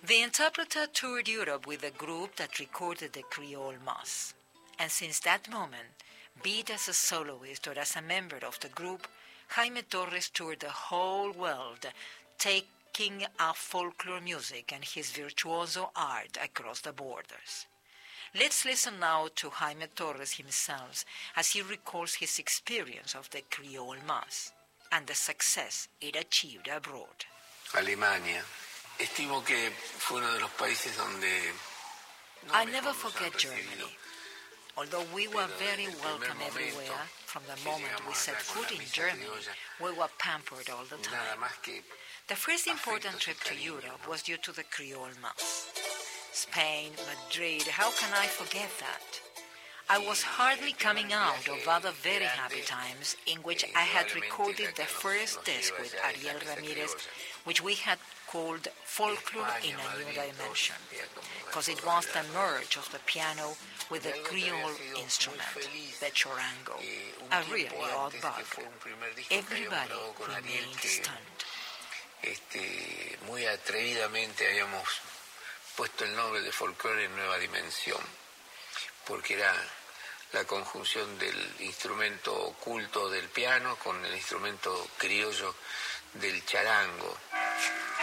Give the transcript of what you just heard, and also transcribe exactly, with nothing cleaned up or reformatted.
The interpreter toured Europe with a group that recorded the Creole Mass. And since that moment, be it as a soloist or as a member of the group, Jaime Torres toured the whole world, taking our folklore music and his virtuoso art across the borders. Let's listen now to Jaime Torres himself as he recalls his experience of the Creole Mass and the success it achieved abroad. Alemania. Estimo que fue uno de los países donde I never forget Germany. Although we were very welcome everywhere, from the moment we set foot in Germany, we were pampered all the time. The first important trip to Europe was due to the Creole Mass. Spain, Madrid, how can I forget that? I was hardly coming out of other very happy times in which I had recorded the first disc with Ariel Ramirez, which we had called Folklore in a New Dimension, because it was the merge of the piano with the Creole instrument, the charango, a really odd bug. Everybody remained stunned. Este, muy atrevidamente habíamos puesto el nombre de Folklore en Nueva Dimensión, porque era la conjunción del instrumento oculto del piano con el instrumento criollo del charango.